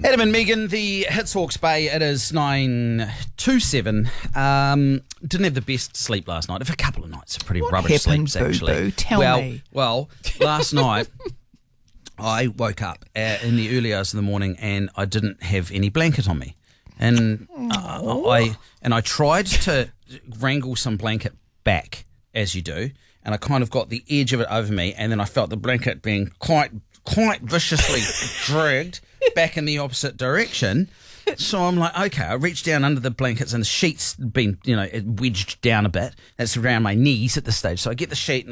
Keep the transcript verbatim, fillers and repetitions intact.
Adam and Megan, the Hits Hawke's Bay. It is nine two seven. Um, didn't have the best sleep last night. For a couple of nights, pretty What rubbish happened, sleeps actually. Boo Boo? Tell well, me. Well, last night I woke up uh, in the early hours of the morning and I didn't have any blanket on me, and uh, I and I tried to wrangle some blanket back as you do, and I kind of got the edge of it over me, and then I felt the blanket being quite quite viciously dragged back in the opposite direction. So I'm like, okay, I reached down under the blankets and the sheet's been, you know, wedged down a bit. It's around my knees at this stage. So I get the sheet and